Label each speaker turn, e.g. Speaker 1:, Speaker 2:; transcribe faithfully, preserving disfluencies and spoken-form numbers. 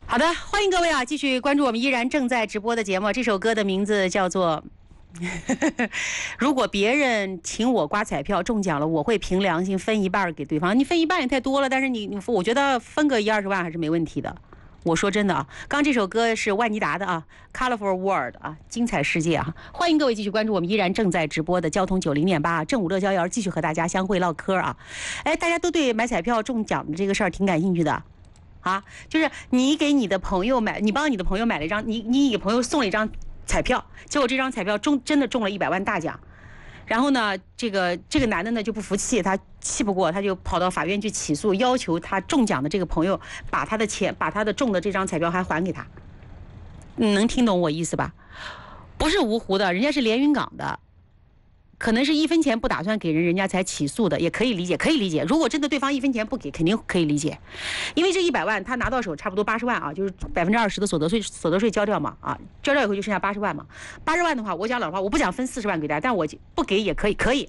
Speaker 1: 好的，欢迎各位啊，继续关注我们依然正在直播的节目。这首歌的名字叫做如果别人请我刮彩票中奖了，我会凭良心分一半给对方。你分一半也太多了，但是你你我觉得分个一二十万还是没问题的。我说真的啊，刚这首歌是万妮达的啊 ，Colorful World 啊，精彩世界啊！欢迎各位继续关注我们依然正在直播的交通九零点八正午乐逍遥，继续和大家相会唠嗑啊！哎，大家都对买彩票中奖的这个事儿挺感兴趣的。啊，就是你给你的朋友买，你帮你的朋友买了一张，你你给朋友送了一张彩票，结果这张彩票中真的中了一百万大奖，然后呢，这个这个男的呢就不服气，他气不过，他就跑到法院去起诉，要求他中奖的这个朋友把他的钱，把他的中的这张彩票还还给他。你能听懂我意思吧？不是芜湖的，人家是连云港的。可能是一分钱不打算给人，人家才起诉的，也可以理解，可以理解。如果真的对方一分钱不给，肯定可以理解，因为这一百万他拿到手差不多八十万啊，就是百分之二十的所得税，所得税交掉嘛啊，交掉以后就剩下八十万嘛。八十万的话，我讲老实话，我不想分四十万给大家，但我不给也可以，可以。